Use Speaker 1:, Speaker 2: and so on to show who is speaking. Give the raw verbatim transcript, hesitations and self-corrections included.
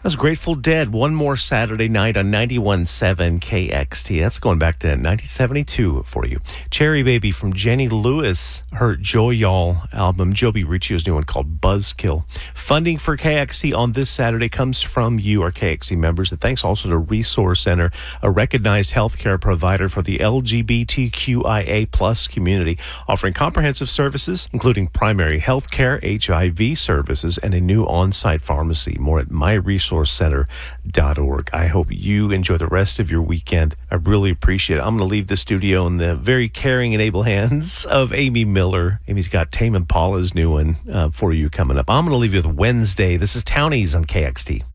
Speaker 1: That's Grateful Dead. One more Saturday night on ninety-one point seven K X T. That's going back to nineteen seventy-two for you. Cherry Baby from Jenny Lewis, her Joy Y'all album. Joby Riccio's new one called Buzzkill. Funding for K X T on this Saturday comes from you, our K X T members. And thanks also to Resource Center, a recognized healthcare provider for the L G B T Q I A plus community, offering comprehensive services, including primary health care, H I V services, and a new on-site pharmacy. More at my resource center dot org. I hope you enjoy the rest of your weekend. I really appreciate it. I'm going to leave the studio in the very caring and able hands of Amy Miller. Amy's got Tame Impala's new one uh, for you coming up. I'm going to leave you with Wednesday. This is Townies on K X T.